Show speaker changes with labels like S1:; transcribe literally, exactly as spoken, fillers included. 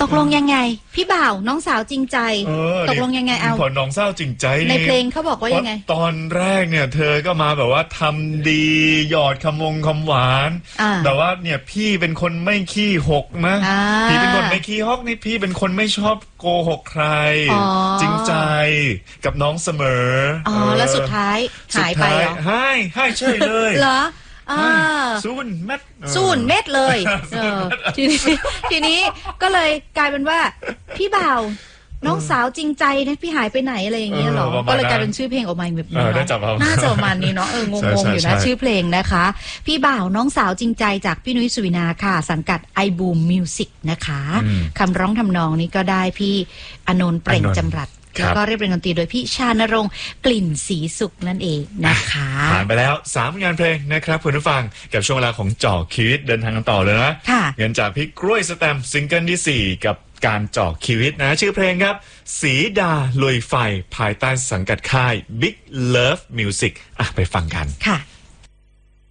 S1: กลงยังไงพี่บ่าวน้องสาวจริงใจตกลงยังไงเอา
S2: พอน้องเศร้าจริงใจ
S1: ในเพลงเขาบอกว่ายังไง
S2: ตอนแรกเนี่ยเธอก็มาแบบว่าทำดีหยอดคำวงคำหวานแต่ว่าเนี่ยพี่เป็นคนไม่ขี้หกนะพี่เป็นคนไม่ขี้หกนี่พี่เป็นคนไม่ชอบโกหกใครจริงใจกับน้องเสมอ
S1: อ๋อแล้วสุดท้ายหายไปเหรอ
S2: ให้ให้เฉยเลย
S1: เหรอ
S2: ศูนย์เม็ด
S1: ศูนย์เม็ดเลยทีนี้ทีนี้ก็เลยกลายเป็นว่าพี่บ่าวน้องสาวจริงใจนะพี่หายไปไหนอะไรอย่างเงี้ยหรอก็เลยกลายเป็นชื่อเพลงออกมาแบบนี้เนาะน่าจะประมาณนี้เนาะเอองงๆอยู่นะชื่อเพลงนะคะพี่บ่าวน้องสาวจริงใจจากพี่นุ้ยสุวินาค่ะสังกัด ไอ บูม มิวสิก นะคะคำร้องทำนองนี้ก็ได้พี่อนนท์เปล่งจำรัดแล้วก็เรียบเรียงดนตรีโดยพี่ชานรงค์กลิ่นศรีสุขนั่นเองนะคะ
S2: ผ่านไปแล้วสามงานเพลงนะครับคุณผู้ฟังกับช่วงเวลาของจ่อชีวิตเดินทางกันต่อเลยนะเงินจากพี่กล้วยสแตมป์ซิงเกิลที่สี่กับการจ่อชีวิตนะชื่อเพลงครับสีดาลุยไฟภายใต้สังกัดค่าย Big Love Music อ่ะไปฟังกัน
S1: ค่ะ